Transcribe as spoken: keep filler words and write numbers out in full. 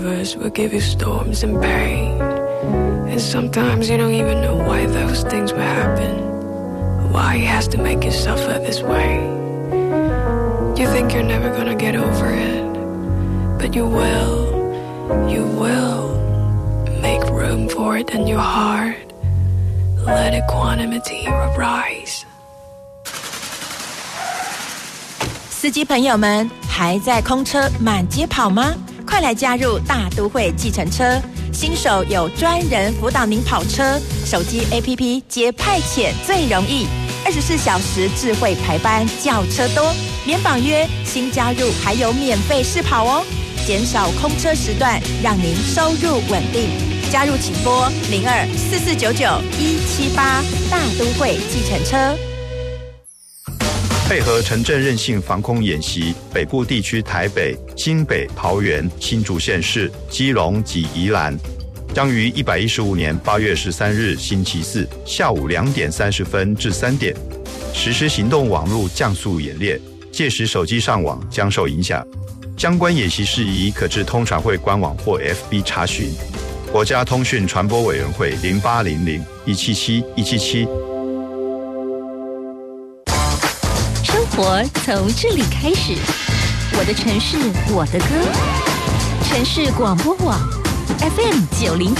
Will give you storms and pain, and sometimes you don't even know why those things will happen, why he has to make you suffer this way. You think you're never gonna get over it, but you will, you will make room for it in your heart. Let equanimity arise. 司机朋友们，还在空车满街跑吗？快来加入大都会计程车，新手有专人辅导您跑车，手机 A P P 接派遣最容易，二十四小时智慧排班，轿车多，免绑约，新加入还有免费试跑哦，减少空车时段，让您收入稳定。加入请拨零二四四九九一七八，大都会计程车。 配合城镇韧性防空演习，北部地区台北、新北、桃园、新竹县市、基隆及宜兰，将于一百一十五年八月十三日星期四下午两点三十分至三点实施行动网络降速演练，届时手机上网将受影响。相关演习事宜可至通传会官网或 F B 查询。国家通讯传播委员会零八零零一七七一七七。 生活从这里开始，我的城市，我的歌。城市广播网 F M 九零。